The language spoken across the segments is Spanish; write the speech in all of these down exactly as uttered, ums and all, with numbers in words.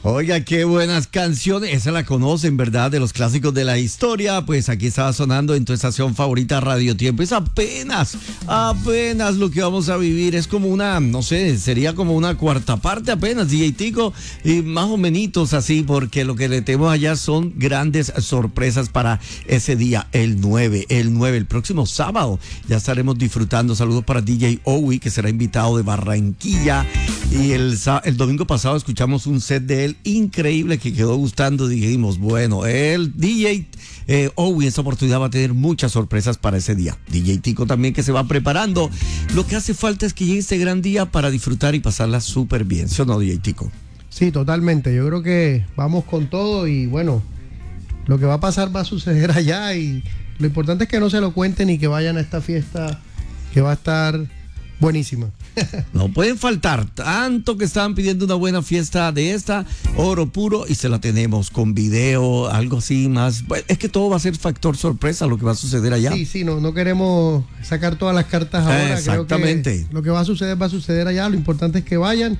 Oiga, qué buenas canciones. Esa la conocen, ¿verdad? De los clásicos de la historia. Pues aquí estaba sonando en tu estación favorita, Radio Tiempo. Es apenas, apenas lo que vamos a vivir. Es como una, no sé, sería como una cuarta parte apenas, D J Tico. Y más o menos así, porque lo que le tenemos allá son grandes sorpresas para ese día, el nueve. El nueve, el próximo sábado. Ya estaremos disfrutando. Saludos para D J Owi, que será invitado de Barranquilla. Y el, el domingo pasado escuchamos un set de él increíble que quedó gustando. Dijimos, bueno, el D J eh, Owi en esta oportunidad va a tener muchas sorpresas para ese día. D J Tico también, que se va preparando. Lo que hace falta es que llegue este gran día para disfrutar y pasarla súper bien. ¿Sí o no, D J Tico? Sí, totalmente. Yo creo que vamos con todo y bueno, lo que va a pasar va a suceder allá y lo importante es que no se lo cuenten y que vayan a esta fiesta que va a estar buenísima. No pueden faltar, tanto que estaban pidiendo una buena fiesta de esta, oro puro, y se la tenemos con video, algo así más. Bueno, es que todo va a ser factor sorpresa lo que va a suceder allá. Sí, sí, no, no queremos sacar todas las cartas ahora. Exactamente. Creo que lo que va a suceder va a suceder allá. Lo importante es que vayan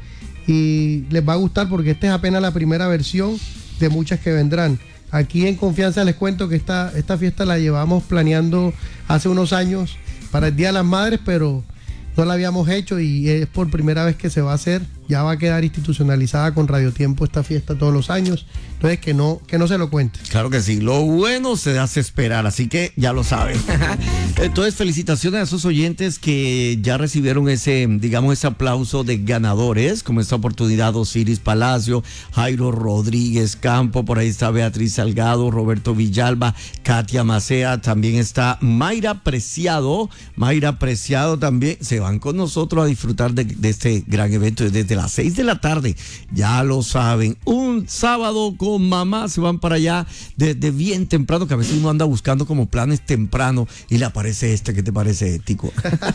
y les va a gustar porque esta es apenas la primera versión de muchas que vendrán. Aquí en confianza les cuento que esta, esta fiesta la llevamos planeando hace unos años para el Día de las Madres, pero no la habíamos hecho y es por primera vez que se va a hacer. Ya va a quedar institucionalizada con Radio Tiempo esta fiesta todos los años. Entonces que no, que no se lo cuente. Claro que sí, lo bueno se hace esperar, así que ya lo saben. Entonces felicitaciones a esos oyentes que ya recibieron ese, digamos, ese aplauso de ganadores, como esta oportunidad: Osiris Palacio, Jairo Rodríguez Campo, por ahí está Beatriz Salgado, Roberto Villalba, Katia Macea, también está Mayra Preciado, Mayra Preciado también. Se van con nosotros a disfrutar de, de este gran evento desde las seis de la tarde, ya lo saben, un sábado con mamá, se van para allá desde bien temprano, que a veces uno anda buscando como planes temprano y le aparece este. ¿Qué te parece, Tico?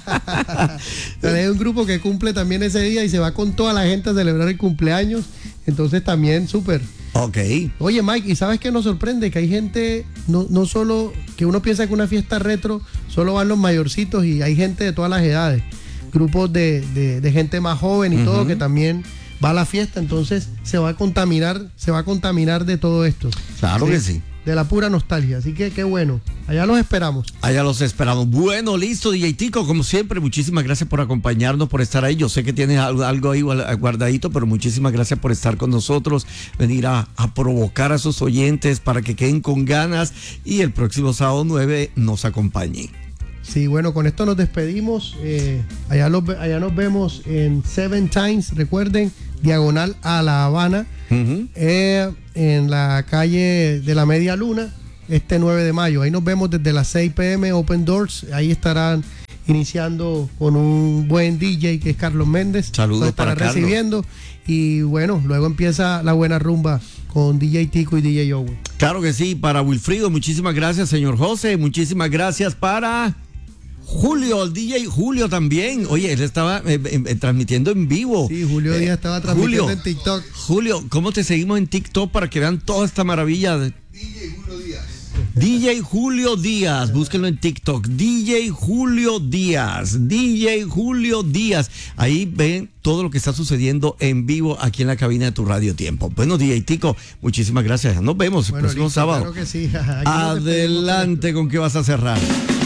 Hay un grupo que cumple también ese día y se va con toda la gente a celebrar el cumpleaños, entonces también súper. Ok. Oye, Mike, ¿y sabes qué nos sorprende? Que hay gente, no, no solo, que uno piensa que una fiesta retro solo van los mayorcitos, y hay gente de todas las edades, grupos de, de, de gente más joven y uh-huh. todo, que también va a la fiesta, entonces se va a contaminar, se va a contaminar de todo esto. Claro de, que sí. De la pura nostalgia, así que qué bueno, allá los esperamos. Allá los esperamos. Bueno, listo, D J Tico, como siempre, muchísimas gracias por acompañarnos, por estar ahí. Yo sé que tienes algo, algo ahí guardadito, pero muchísimas gracias por estar con nosotros, venir a, a provocar a esos oyentes para que queden con ganas y el próximo sábado nueve nos acompañen. Sí, bueno, con esto nos despedimos. Eh, allá, los, allá nos vemos en Seven Times, recuerden, diagonal a La Habana, uh-huh. eh, en la calle de la Media Luna, este nueve de mayo. Ahí nos vemos desde las seis pe eme, Open Doors. Ahí estarán iniciando con un buen D J que es Carlos Méndez. Saludos estará para recibiendo. Carlos. Y bueno, luego empieza la buena rumba con D J Tico y D J Owen. Claro que sí, para Wilfrido, muchísimas gracias, señor José. Muchísimas gracias para Julio, el D J Julio también. Oye, él estaba eh, eh, transmitiendo en vivo. Sí, Julio Díaz estaba transmitiendo Julio, en TikTok. Julio, ¿cómo te seguimos en TikTok para que vean toda esta maravilla? De... D J Julio Díaz. D J Julio Díaz, búsquenlo en TikTok. D J Julio Díaz, D J Julio Díaz. Ahí ven todo lo que está sucediendo en vivo aquí en la cabina de tu Radio Tiempo. Bueno, D J Tico, muchísimas gracias. Nos vemos el bueno, próximo listo, sábado. Claro que sí. Adelante, ¿con qué vas a cerrar?